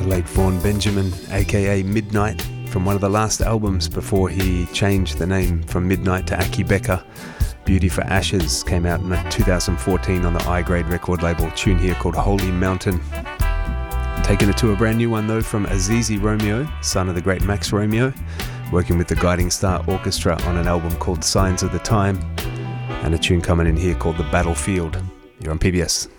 late Vaughan Benjamin, aka Midnight, from one of the last albums before he changed the name from Midnight to Aki Becker. Beauty for Ashes came out in 2014 on the I-Grade record label. Tune here called Holy Mountain. Taking it to a brand new one though from Azizi Romeo, son of the great Max Romeo, working with the Guiding Star Orchestra on an album called Signs of the Time, and a tune coming in here called The Battlefield. You're on PBS.